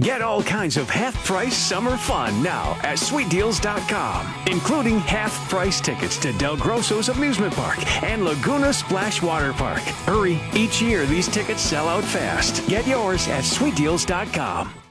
Get all kinds of half-price summer fun now at sweetdeals.com, including half-price tickets to Del Grosso's Amusement Park and Laguna Splash Water Park. Hurry, each year these tickets sell out fast. Get yours at sweetdeals.com.